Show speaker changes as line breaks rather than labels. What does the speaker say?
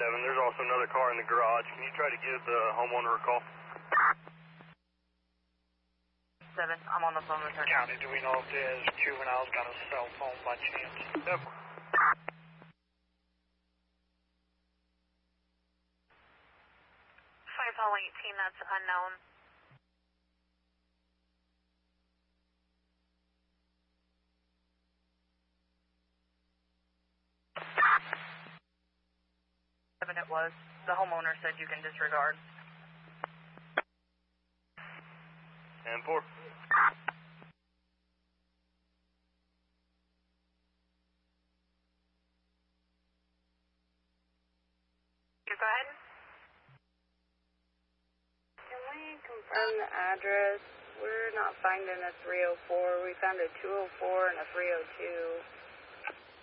There's also another car in the garage. Can you try to give the homeowner a call?
7, I'm on the phone with her.
County, do we know if this juvenile's got a cell phone by chance?
Yep.
5 Hall 18, that's unknown. It was. The homeowner said you can disregard.
And 4.
You go ahead.
Can we confirm the address? We're not finding a 304. We found a 204 and a 302.